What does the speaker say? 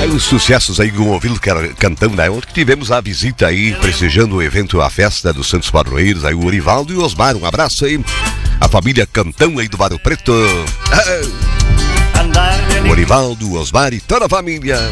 Os sucessos aí com o Ouvido Cantão, né? Ontem tivemos a visita aí, prestigiando o evento, a festa dos Santos Padroeiros, aí o Orivaldo e o Osmar, um abraço aí, a família Cantão aí do Barro Preto, o Orivaldo, o Osmar e toda a família.